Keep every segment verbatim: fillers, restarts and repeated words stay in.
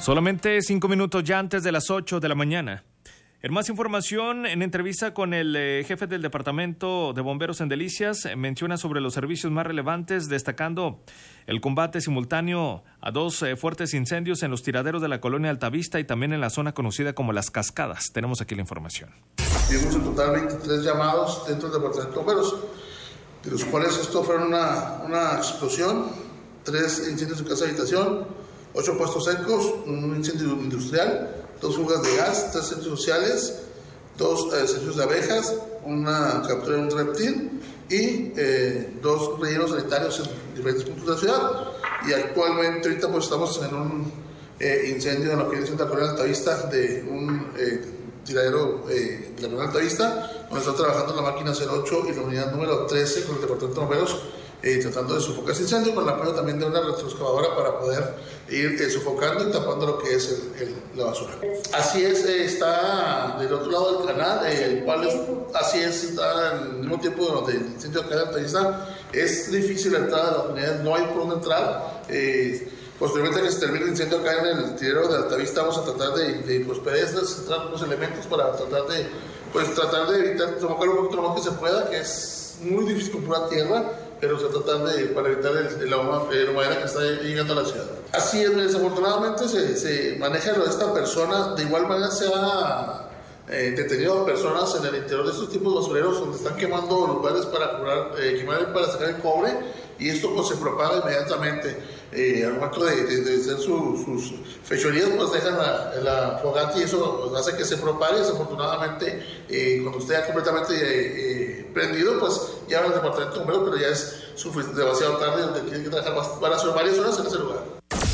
Solamente cinco minutos ya antes de las ocho de la mañana. En más información, en entrevista con el eh, jefe del Departamento de Bomberos en Delicias, eh, menciona sobre los servicios más relevantes, destacando el combate simultáneo a dos eh, fuertes incendios en los tiraderos de la colonia Altavista y también en la zona conocida como Las Cascadas. Tenemos aquí la información. Tuvimos en total veintitrés llamados dentro del Departamento de Bomberos, de los cuales esto fueron una, una explosión, tres incendios en casa de habitación, ocho puestos secos, un incendio industrial, dos fugas de gas, tres centros sociales, dos eh, centros de abejas, una captura de un reptil y eh, dos rellenos sanitarios en diferentes puntos de la ciudad. Y actualmente ahorita pues estamos en un eh, incendio en lo que viene siendo la colonia Altavista, de un eh, tiradero eh, de la colonia Altavista, donde está trabajando la máquina cero ocho y la unidad número trece con el Departamento de Bomberos, Eh, tratando de sofocar ese incendio, con el apoyo también de una retroexcavadora para poder ir eh, sofocando y tapando lo que es el, el, la basura. Así es, eh, está del otro lado del canal, eh, el cual es, así es, está al mismo tiempo donde el incendio acá de Altavista. Es difícil la entrada de las unidades, no hay por dónde entrar. Eh, posteriormente a que se termine el incendio acá en el tirero de Altavista, vamos a tratar de, de pues, pedestres, entrar los elementos para tratar de, pues, tratar de evitar sofocar un poquito lo más que se pueda, que es muy difícil con pura tierra, pero se tratan de, para evitar el, la humadera que está llegando a la ciudad. Así es, desafortunadamente se, se maneja lo de esta persona, de igual manera se ha eh, detenido a personas en el interior de estos tipos de basureros donde están quemando lugares para curar, eh, quemar para sacar el cobre, y esto pues se propaga inmediatamente. Eh, al momento de, de, de hacer su, sus fechorías, pues dejan la, la fogata y eso pues, hace que se propague. Desafortunadamente, eh, cuando esté ya completamente eh, eh, prendido, pues ya va al departamento de bomberos, pero ya es demasiado tarde, donde tienen que trabajar varias, varias horas en ese lugar.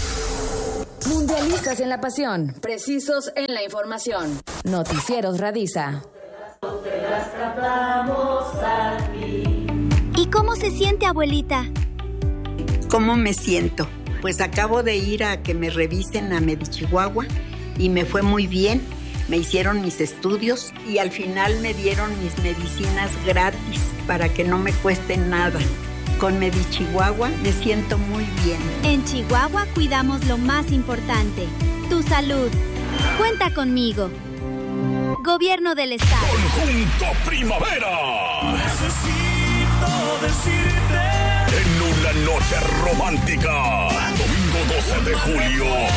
Mundialistas en la pasión, precisos en la información. Noticieros Radisa. ¿Y cómo se siente, abuelita? ¿Cómo me siento? Pues acabo de ir a que me revisen a Medichihuahua y me fue muy bien. Me hicieron mis estudios y al final me dieron mis medicinas gratis para que no me cuesten nada. Con Medichihuahua me siento muy bien. En Chihuahua cuidamos lo más importante, tu salud. Cuenta conmigo. Gobierno del Estado. Conjunto Primavera. Necesito decirte. En una noche romántica, domingo doce de julio,